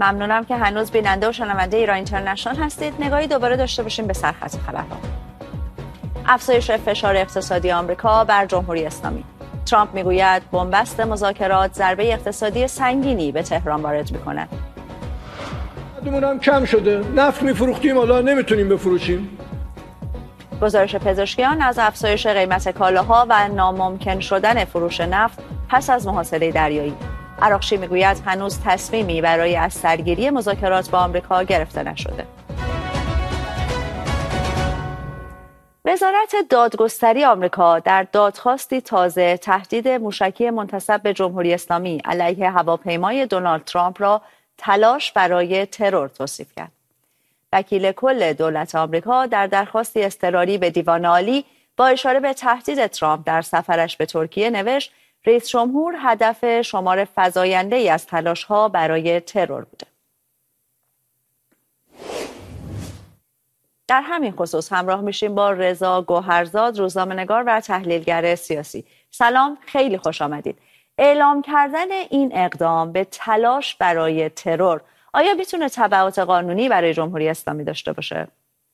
ممنونم که هنوز بیننده و شنونده ایران اینترنشنال هستید. نگاهی دوباره داشته باشیم به سرخط خبرها. افزایش فشار اقتصادی آمریکا بر جمهوری اسلامی. ترامپ میگوید بنبست مذاکرات ضربه اقتصادی سنگینی به تهران وارد میکنه. دمون هم کم شده. نفت میفروختیم، حالا نمیتونیم بفروشیم. گزارش پزشکیان از افزایش قیمت کالاها و ناممکن شدن فروش نفت پس از محاصره دریایی. عراقچی میگوید هنوز تصمیمی برای از سرگیری مذاکرات با آمریکا گرفته نشده. وزارت دادگستری آمریکا در دادخواستی تازه تهدید موشکی منتسب به جمهوری اسلامی علیه هواپیمای دونالد ترامپ را تلاش برای ترور توصیف کرد. وکیل کل دولت آمریکا در درخواستی اضطراری به دیوان عالی با اشاره به تهدید ترامپ در سفرش به ترکیه نوشت رئیس جمهور هدف شمار فزاینده‌ای از تلاش‌ها برای ترور بوده. در همین خصوص همراه میشیم با رضا گوهرزاد، روزنامه‌نگار و تحلیلگر سیاسی. سلام، خیلی خوش آمدید. اعلام کردن این اقدام به تلاش برای ترور آیا میتونه تبعات قانونی برای جمهوری اسلامی داشته باشه؟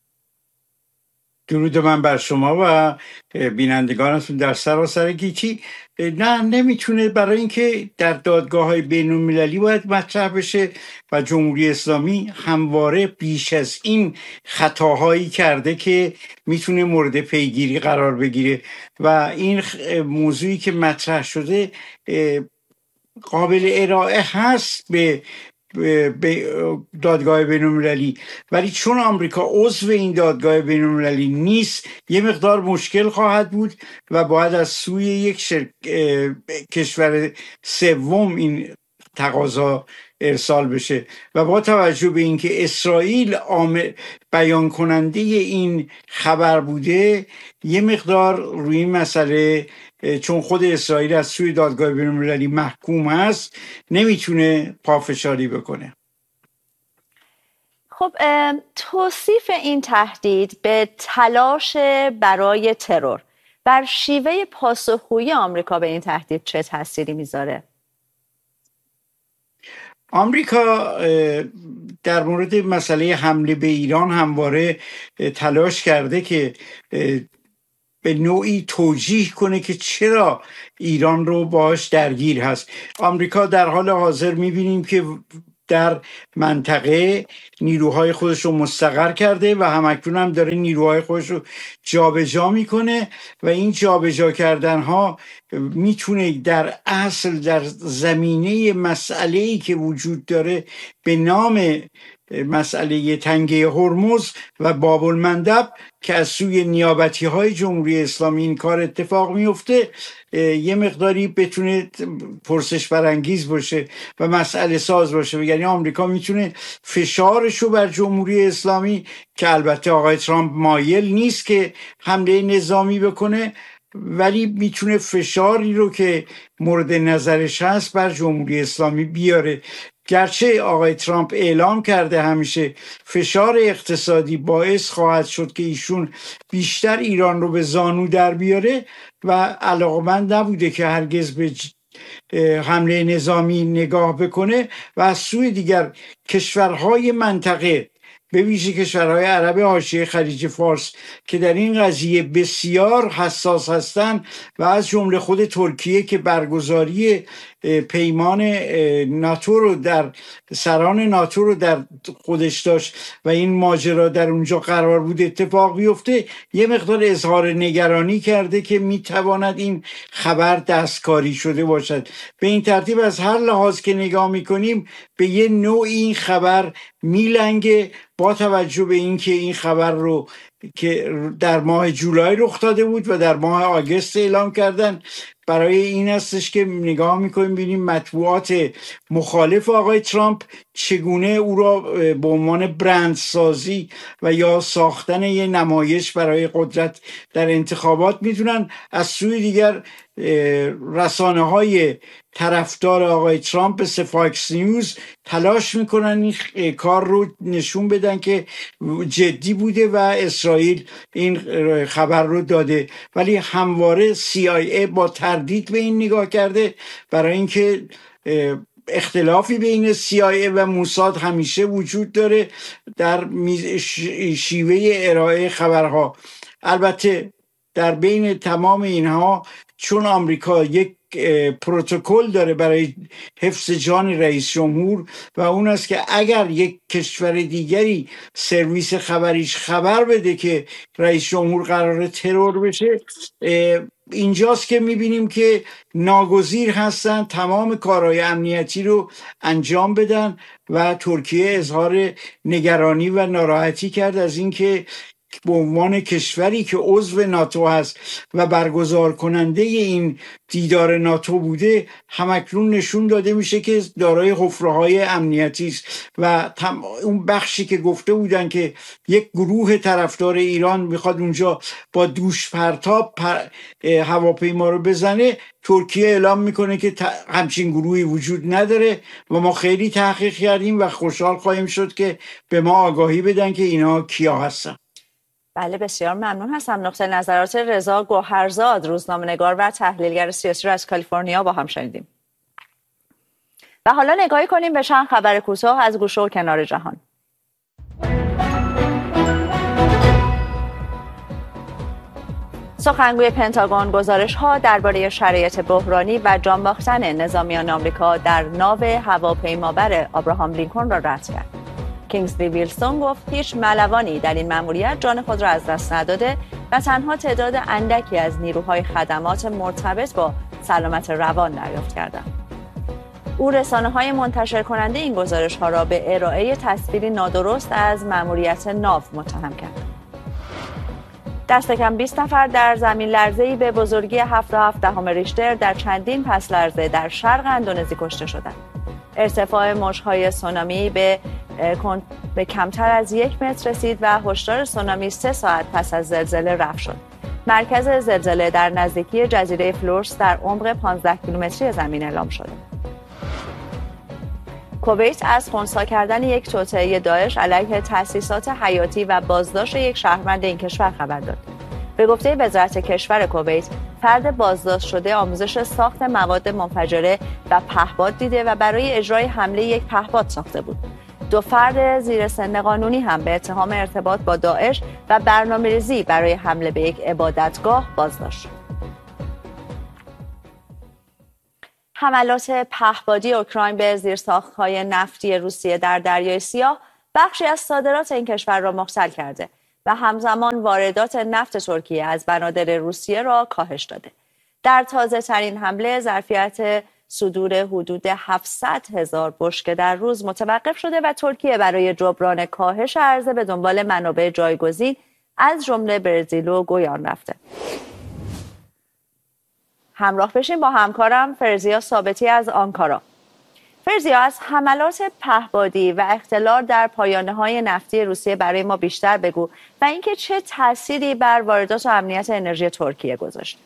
درود من بر شما و بینندگانتون در سراسر گیتی. نه، نمیتونه، برای اینکه در دادگاه‌های بین‌المللی باید مطرح بشه و جمهوری اسلامی همواره بیش از این خطاهایی کرده که میتونه مورد پیگیری قرار بگیره و این موضوعی که مطرح شده قابل ارائه هست به دادگاه بین‌المللی، ولی چون آمریکا عضو این دادگاه بین‌المللی نیست یه مقدار مشکل خواهد بود و باید از سوی یک کشور سوم این تقاضا ارسال بشه و با توجه به اینکه اسرائیل بیان کننده این خبر بوده یه مقدار روی این مسئله، چون خود اسرائیل از سوی دادگاه بین‌المللی محکوم هست، نمیتونه پافشاری بکنه. خب توصیف این تهدید به تلاش برای ترور بر شیوه پاسخگویی آمریکا به این تهدید چه تأثیری میذاره؟ آمریکا در مورد مسئله حمله به ایران همواره تلاش کرده که به نوعی توجیه کنه که چرا ایران رو باش درگیر هست. آمریکا در حال حاضر میبینیم که در منطقه نیروهای خودش رو مستقر کرده و همکنون هم داره نیروهای خودش رو جابجا میکنه و این جابجا کردن ها میتونه در اصل در زمینه مسئله‌ای که وجود داره به نام مسئله تنگه هرمز و باب المندب که از سوی نیابتی های جمهوری اسلامی این کار اتفاق میفته یه مقداری بتونه پرسش برانگیز باشه و مسئله ساز باشه. یعنی آمریکا میتونه فشارشو بر جمهوری اسلامی، که البته آقای ترامپ مایل نیست که حمله نظامی بکنه، ولی میتونه فشاری رو که مورد نظرش هست بر جمهوری اسلامی بیاره. گرچه آقای ترامپ اعلام کرده همیشه فشار اقتصادی باعث خواهد شد که ایشون بیشتر ایران رو به زانو در بیاره و علاقمند نبوده که هرگز به حمله نظامی نگاه بکنه و از سوی دیگر کشورهای منطقه به ویژه کشورهای عرب حاشیه خلیج فارس که در این قضیه بسیار حساس هستند و از جمله خود ترکیه که برگزاری پیمان ناتو رو در سران ناتو رو در خودش داشت و این ماجرا در اونجا قرار بود اتفاق بیفته، یه مقدار اظهار نگرانی کرده که میتواند این خبر دستکاری شده باشد. به این ترتیب از هر لحاظ که نگاه میکنیم به یه نوع این خبر میلنگه، با توجه به اینکه این خبر رو که در ماه جولای رخ داده بود و در ماه آگوست اعلام کردن، برای این هستش که نگاه میکنیم ببینیم مطبوعات مخالف آقای ترامپ چگونه او را به عنوان برندسازی و یا ساختن یه نمایش برای قدرت در انتخابات میدونن. از سوی دیگر رسانه های طرفدار آقای ترامپ مثل فاکس نیوز تلاش میکنن این کار رو نشون بدن که جدی بوده و اسرائیل این خبر رو داده، ولی همواره CIA با تردید به این نگاه کرده برای اینکه اختلافی بین CIA و موساد همیشه وجود داره در شیوه ارائه خبرها. البته در بین تمام اینها چون آمریکا یک پروتکل داره برای حفظ جان رئیس جمهور و اون است که اگر یک کشور دیگری سرویس خبریش خبر بده که رئیس جمهور قراره ترور بشه، اینجاست که میبینیم که ناگزیر هستن تمام کارهای امنیتی رو انجام بدن و ترکیه اظهار نگرانی و ناراحتی کرد از اینکه به عنوان کشوری که عضو ناتو هست و برگزار کننده این دیدار ناتو بوده همکنون نشون داده میشه که دارای حفره‌های امنیتی است و اون بخشی که گفته بودن که یک گروه طرفدار ایران میخواد اونجا با دوش پرتاب هواپیما رو بزنه، ترکیه اعلام میکنه که همچین گروهی وجود نداره و ما خیلی تحقیق کردیم و خوشحال خواهیم شد که به ما آگاهی بدن که اینا کیا هستن. بله بسیار ممنون هستم. نقطه نظرات رضا گوهرزاد، روزنامه‌نگار و تحلیلگر سیاسی را از کالیفرنیا با هم شنیدیم. و حالا نگاهی کنیم به چند خبر کوتاه از گوشه و کنار جهان. سخنگوی پنتاگون گزارش‌ها درباره شرایط بحرانی و جان باختن نظامیان آمریکا در ناو هواپیمابر آبراهام لینکلن را رد کرد. کینگسلی ویلسون گفت هیچ ملوانی در این مأموریت جان خود را از دست نداده و تنها تعداد اندکی از نیروهای خدمات مرتبط با سلامت روان دریافت کردند. او رسانه‌های منتشر کننده این گزارش‌ها را به ارائه تصویری نادرست از مأموریت ناو متهم کرد. دست کم 20 نفر در زمین لرزه‌ای به بزرگی 7.7 ریشتر در چندین پس لرزه در شرق اندونزی کشته شدند. ارتفاع موج‌های سونامی به کمتر از 1 متر رسید و هشدار سونامی 3 ساعت پس از زلزله رفع شد. مرکز زلزله در نزدیکی جزیره فلورس در عمق 15 کیلومتری زمین اعلام شده. کویت از خنثی کردن یک توطئه داعش علیه تأسیسات حیاتی و بازداشت یک شهروند این کشور خبر داد. به گفته وزارت کشور کویت، فرد بازداشت شده آموزش ساخت مواد منفجره و پهپاد دیده و برای اجرای حمله یک پهپاد ساخته بود. 2 فرد زیر سن قانونی هم به اتهام ارتباط با داعش و برنامه‌ریزی برای حمله به یک عبادتگاه بازداشت شد. حملات پهپادی اوکراین به زیرساخت‌های نفتی روسیه در دریای سیاه بخشی از صادرات این کشور را مختل کرده و همزمان واردات نفت ترکیه از بنادر روسیه را کاهش داده. در تازه‌ترین حمله ظرفیت صدور حدود 700,000 بشکه در روز متوقف شده و ترکیه برای جبران کاهش عرضه به دنبال منابع جایگزین از جمله برزیل و گویان رفته. همراه بشیم با همکارم فرزیا ثابتی از آنکارا. فرزیا، از حملات پهپادی و اختلال در پایانه‌های نفتی روسیه برای ما بیشتر بگو و اینکه چه تأثیری بر واردات و امنیت انرژی ترکیه گذاشت.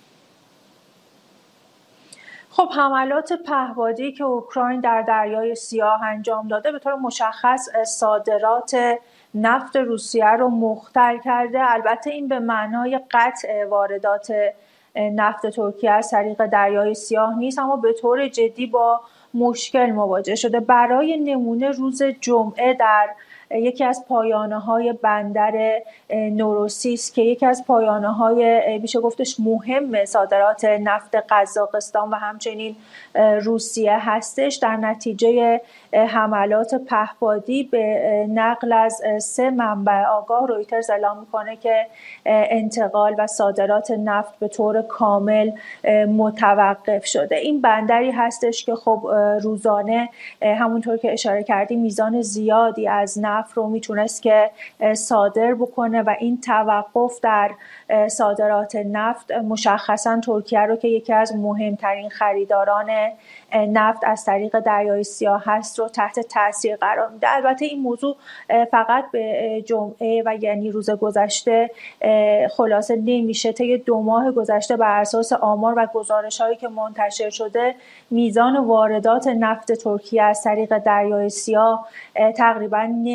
خب حملات پهپادی که اوکراین در دریای سیاه انجام داده به طور مشخص صادرات نفت روسیه رو مختل کرده. البته این به معنای قطع واردات نفت ترکیه از طریق دریای سیاه نیست، اما به طور جدی با مشکل مواجه شده. برای نمونه روز جمعه در یکی از پایانه‌های بندر نوروسیس که یکی از پایانه‌های میشه گفتش مهم صادرات نفت قزاقستان و همچنین روسیه هستش، در نتیجه حملات پهپادی به نقل از 3 منبع آگاه رویترز اعلام میکنه که انتقال و صادرات نفت به طور کامل متوقف شده. این بندری هستش که خب روزانه همونطور که اشاره کردیم میزان زیادی از نفت رو میتونست که صادر بکنه و این توقف در صادرات نفت مشخصا ترکیه رو که یکی از مهمترین خریداران نفت از طریق دریای سیاه هست رو تحت تاثیر قرار میده. البته این موضوع فقط به جمعه و یعنی روز گذشته خلاصه نمیشه. طی 2 ماه گذشته بر اساس آمار و گزارش‌هایی که منتشر شده میزان واردات نفت ترکیه از طریق دریای سیاه تقریبا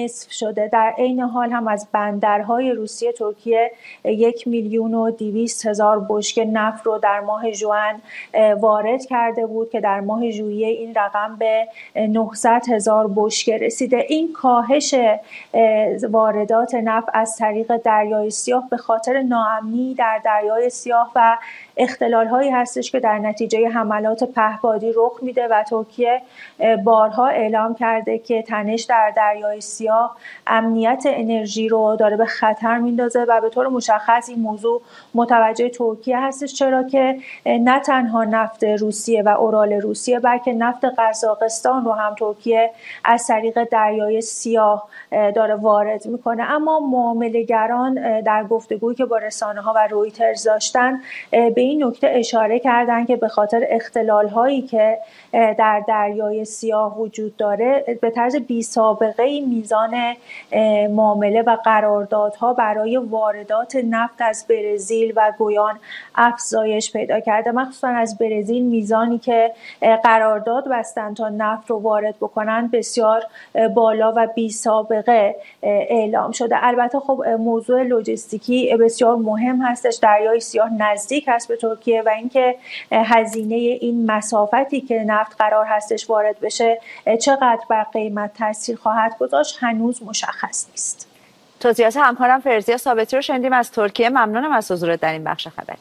نصف شده. در عین حال هم از بندرهای روسیه ترکیه 1,200,000 بشکه نفت رو در ماه ژوئن وارد کرده بود که در ماه ژوئیه این رقم به 900,000 بشکه رسیده. این کاهش واردات نفت از طریق دریای سیاه به خاطر ناامنی در دریای سیاه و اختلال‌هایی هستش که در نتیجه حملات پهپادی رخ میده و ترکیه بارها اعلام کرده که تنش در دریای سیاه امنیت انرژی رو داره به خطر میندازه و به طور مشخص این موضوع متوجه ترکیه هستش، چرا که نه تنها نفت روسیه و اورال روسیه بلکه نفت قزاقستان رو هم ترکیه از طریق دریای سیاه داره وارد میکنه. اما معامله‌گران در گفتگویی که با رسانه‌ها و رویترز داشتن به این نکته اشاره کردن که به خاطر اختلال‌هایی که در دریای سیاه وجود داره به طرز بی‌سابقه‌ای میزان معامله و قراردادها برای واردات نفت از برزیل و گویان افزایش پیدا کرده. مخصوصا از برزیل میزانی که قرارداد بستن تا نفت رو وارد بکنن بسیار بالا و بی‌سابقه اعلام شده. البته خب موضوع لوجستیکی بسیار مهم هستش. دریای سیاه نزدیک هست به ترکیه و اینکه هزینه این مسافتی که نفت قرار هستش وارد بشه چقدر بر قیمت تاثیر خواهد گذاشت هنوز مشخص نیست. توضیحات همکارم فرزیا ثابتی رو شنیدیم از ترکیه. ممنونم از حضورت در این بخش خبری.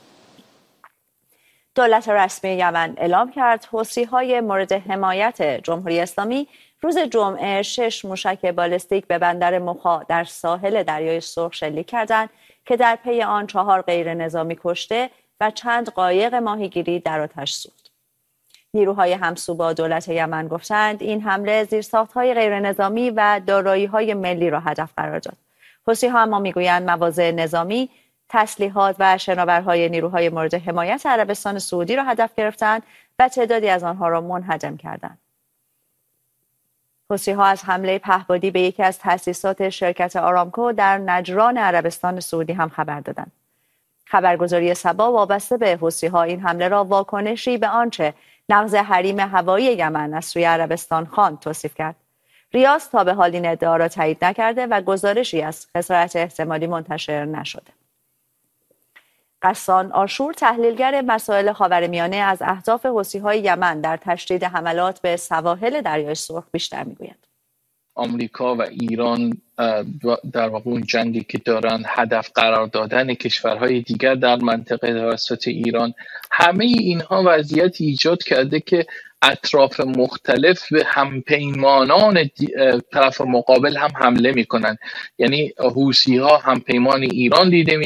دولت رسمی یمن اعلام کرد حوثی‌های مورد حمایت جمهوری اسلامی روز جمعه 6 موشک بالستیک به بندر مخا در ساحل دریای سرخ شلیک کردند که در پی آن 4 غیر نظامی کشته و چند قایق ماهیگیری در آتش سوخت. نیروهای همسو با دولت یمن گفتند این حمله زیرساخت‌های غیر نظامی و دارایی‌های ملی را هدف قرار داد. حوثی‌ها اما میگویند مواضع نظامی، تسلیحات و شناورهای نیروهای مورد حمایت عربستان سعودی را هدف گرفتند و تعدادی از آنها را منهدم کردند. حوثی‌ها از حمله پهپادی به یکی از تأسیسات شرکت آرامکو در نجران عربستان سعودی هم خبر دادند. خبرگزاری سبا وابسته به حوثی‌ها این حمله را واکنشی به آنچه نقض حریم هوایی یمن از سوی عربستان خواند توصیف کرد. ریاض تا به حال این ادعا را تایید نکرده و گزارشی از خسارت احتمالی منتشر نشده. غسان آشور تحلیلگر مسائل خاورمیانه از اهداف حوثی‌های یمن در تشدید حملات به سواحل دریای سرخ بیشتر میگوید. آمریکا و ایران در واقع اون جنگی که دارن هدف قرار دادن کشورهای دیگر در منطقه توسط ایران، همه اینها وضعیت ایجاد کرده که اطراف مختلف به همپیمانان طرف مقابل هم حمله میکنن. یعنی حوثی‌ها همپیمان ایران دیده